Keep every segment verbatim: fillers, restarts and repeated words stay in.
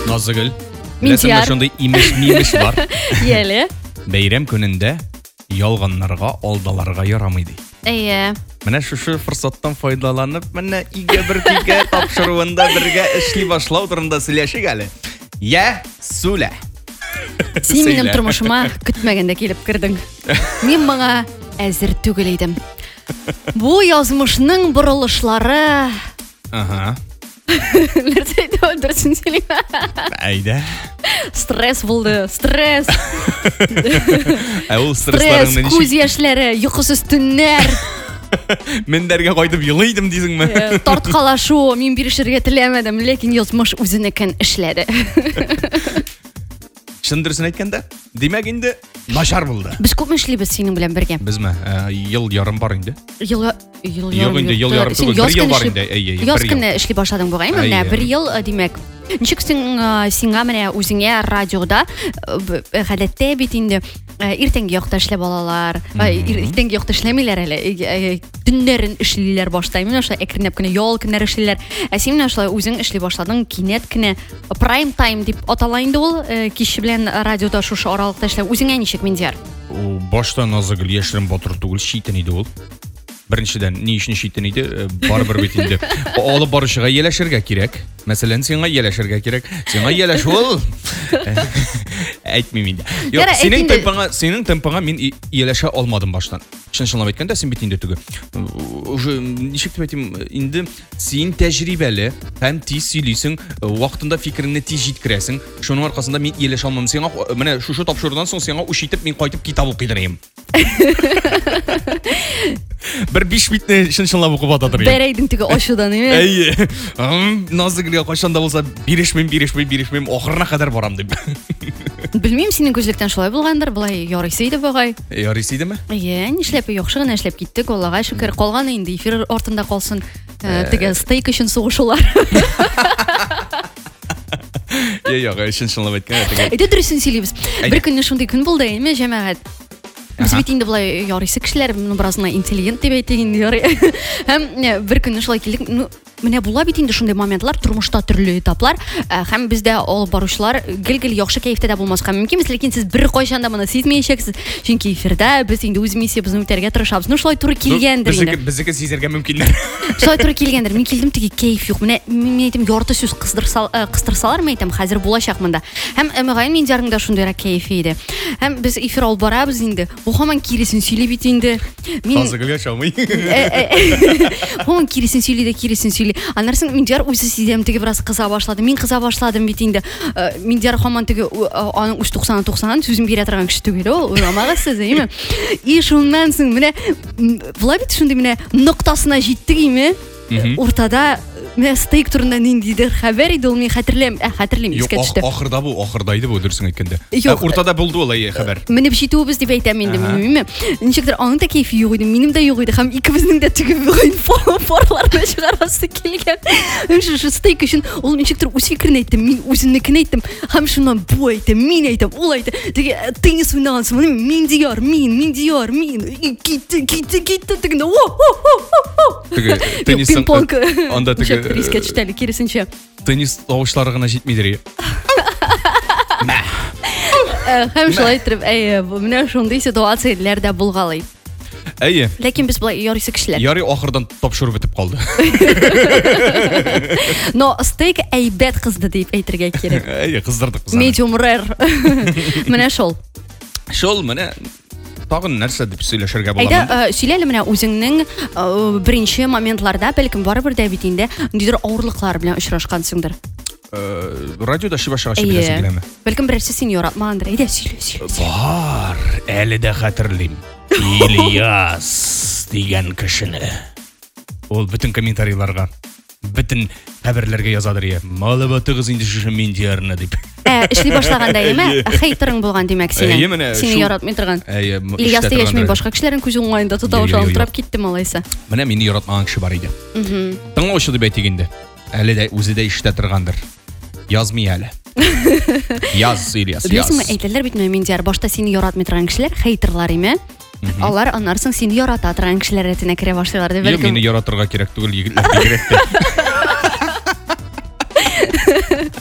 Назыгөл. Минтияр. Білесің шондай имеш-мимеш бар. Еле. Бәйрем күнінде ялғанларға, алдаларға ярамайды. Әйе. Менә шушы форсаттан файдаланып, менә иге бер киге тапшыруында бергә эшли башлау турында сөйләшик әле. Я, сүлә. Син минем тормышыма көтмәгәндә килеп кирдең. Мин моңа әзер түгел идем. Бу язмышның борылышлары. Ага. Нәрсә дә дөресен сөйлим. Әйдә. Стресс булды, стресс. Ә ул Стресс, стрессларыңны күз ничек яшьләре, йокысыз төннәр, мендәргә кайтып елыйдым дисеңме? тарткалашу. Мин бирешергә теләмәдем, ләкин язмыш үзенекен эшләде. Чын дөресен әйткәндә, димәк инде начар булды. Без күпме эшлибез синең белән бергә? Безме? Ел ярым бар инде. Ел ел Юк инде, ел ярым түгел, бер ел бар инде. Әйе, Яз бер ел. көне эшли башладың бугай, менә Әйе. бер ел, димәк. Ничек син сиңа менә үзеңә радиода гадәттә бит инде иртәнге якта эшләп алалар, иртәнге якта эшләмиләр әле, төннәрен эшлиләр башта, менә шулай әкренләп кенә ял көннәр эшлиләр. Ә син менә шулай үзең эшли башладың, кинәт кенә prime time дип атала инде ул, кич белән радиода шушы аралыкта эшләп. Үзеңә ничек, Миндияр? Башта Назыгөл яшерен батыр түгел, шитен иде ул. Беренчедән, ни өчен шитен иде? Барыбер бит инде. Алып барышыга еләшергә кирәк. Мәсәлән, сиңа еләшергә кирәк. Сиңа еләш ул. Әйтмим инде. Юк, синең темпыңа, синең темпыңа мин еләшә алмадым баштан. Чынчылап әйткәндә, син бит инде түгел. Уже ничек дип әйтим, инде син тәҗрибәле һәм тиз сөйлисең, вакытында фикереңне тиз җиткерәсең. Шуның аркасында мин еләшә алмам. Сиңа менә шушы тапшырудан соң сиңа уш итеп мин кайтып китап укыдырым. Бер биш битне чынчылап укып атадыр. Бәрәйдең теге ачудан, эме? Әйе. Назыгөлгә кайчанда булса бирешмим, бирешмим, бирешмим, ахырына кадәр барам дип. Белмим, синең күзлектән шулай булгандыр, булай ярыйсы иде бугай. Ярыйсы идеме? Әйе, нишләп яхшы гына эшләп киттек, Аллага шөкер. Калган инде эфир артында калсын. Теге стейк өчен сугышулар. Я, я, чынчылап әйткәндә. Әйдә дөресен сөйлибез. Бер көнне шундый көн булды, эме, җәмәгать. Без бит инде булай ярыйсы кешеләр, беразына интеллигент дип әйтик инде ярый. Һәм бер көнне шулай килдек. Ну, менә була бит инде шундый моментлар, тормышта төрле этаплар, һәм бездә алып баручылар гел-гел яхшы кәефтә дә булмаска мөмкин, ләкин сез бер кайчан да моны сизмәячәксез. Чөнки эфирдә без инде үз миссиябызны үтәргә тырышабыз. Ну, шулай туры килгәндер инде. Безгә сизергә мөмкиннәр. Шулай туры килгәндер. Мин килдем, теге кәеф юк. Менә мин әйтем, ярты сүз кыстырсал, кыстырсалар, мен әйтем, хәзер булачак монда. Һәм мөгаен Миндиярның да шундыйрак кәефе иде. Һәм без эфир алып барабыз инде. Бу һаман киресен сөйли бит инде. Мин Назыгөлгә чамый. Һаман киресен сөйли дә киресен сөйли. Аннарсын Миндияр үзе сизәм, теге бераз кыза башлады. Мин кыза башладым бит инде. Миндияр һаман теге аның үз туксан туксан сүзен бирә торган кеше түгел ул. Уйламагыз сез, әйме? И шуннан соң менә була бит шундый менә ноктасына җиттек, әйме? Уртада менә стейк турында ниндидер хәбәр иде, ул мин хәтерләм, хәтерлим, искә төште. Ахырда бу, ахырда иде бу дөресен әйткәндә. Уртада булды ул әйе хәбәр. Менә җитүбез дип әйтәм инде, минемме? Ничектер аның да кәефе юк иде, минем дә юк иде, һәм икебезнең дә теге форларны чыгарасы килгән. Һәм шу стейк өчен ул ничектер үз фикерен әйтте, мин үзенекен әйттем, һәм шуннан бу әйтте, мин әйтәм, ул әйтте. Теге теннис уйнаган соң Миндияр, мин, Миндияр, мин, китте, китте, китте, теге Теге теннис анда теге рискә төштәле, киресенчә. Теннис тавышлары гына җитмидер. Һәм шулай итеп, әйе, менә шундый ситуацияләр дә булгалый. Әйе. Ләкин без булай ярыйсы кешеләр. Ярый, ахырдан тапшыру бетеп калды. Но стейк әйбәт кызды дип әйтергә кирәк. Әйе, кыздырдык кызны. Medium rare. Менә шул. Шул менә тагын нәрсә дип сөйләшергә буламы? Әйдә, сөйләле менә үзеңнең беренче моментларда, бәлкем барыбер дә бит инде ниндидер авырлыклар белән очрашкансыңдыр. Радиода шибашыга чыгасың киләме? Бәлкем берсе син яратмагандыр. Әйдә, сөйлә, сөйлә. Бар, әле дә хәтерлим. Ильяс дигән кешене. Ул бөтен комментарийларга, бөтен хәбәрләргә язадыр. Малы батыгыз инде шушы Миндиярны дип. Ә, эшли башлаганда әйме, хейтерың булган димәк синең. Сине яратмый торган. Ильяс да яшьми башка кешеләрнең күз уңаенда тота башлаган, турап китте малайса. Менә мине яратмаган кеше бар иде. Тыңлаучы дип әйтик инде. Әле дә үзе дә ишетә торгандыр. Язмый әле. Яз, Ильяс, яз. Беләсеңме, әйтәләр бит Миндияр, башта сине яратмый торган кешеләр хейтерлар име? Алар аннан соң сине ярата торган кешеләр рәтенә керә башлыйлар дип бәлкем. Мине яратырга кирәк түгел, егетләр кирәк.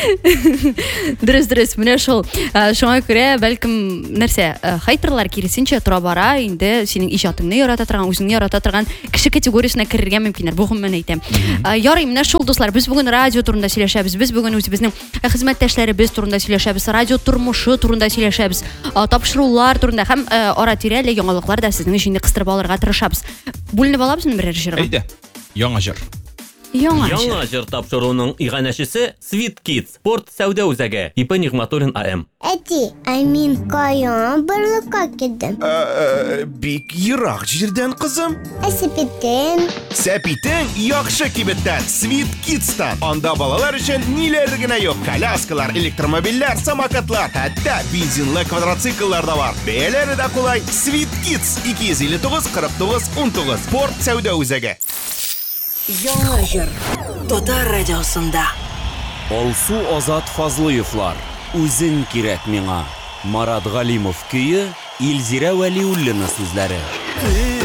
Дөрес, дөрес, менә шул. Шуңа күрә, бәлкем, нәрсә, хейтерлар киресенчә тора бара, инде синең иҗатыңны ярата торган, үзеңне ярата торган кеше категориясенә керергә мөмкиннәр. Бу гомумән әйтәм. Ярый, менә шул дуслар, без бүген радио турында сөйләшәбез, без бүген үзебезнең хезмәттәшләребез турында сөйләшәбез, радио тормышы турында сөйләшәбез, тапшырулар турында һәм ара-тирә әле яңалыклар да сезнең өчен кыстырып алырга тырышабыз. Бүленеп алабызмы берәр җырга? Әйдә, яңа җыр. Яңа җыр. Яңа җыр тапшыруның иганәчесе Sweet Kids, Спорт сәүдә үзәге, Ипа Нигъматуллин АМ. Әти, ә мин каян барлыкка килдем? Бик ерак җирдән, кызым. Ә Сәпитен? Сәпитең яхшы кибеттән, Sweet Kids'тан. Анда балалар өчен ниләр генә юк. Коляскалар, электромобильләр, самокатлар, хәтта бензинлы квадроцикллар да бар. Бәяләре дә кулай. Sweet Kids ике йөз илле тугыз кырык тугыз ун тугыз. Спорт сәүдә үзәге. Яңа җыр. Татар радиосында. Алсу Азат Фазлыевлар. Үзең кирәк миңа. Марат Галимов көе, Илзирә Вәлиуллина сүзләре.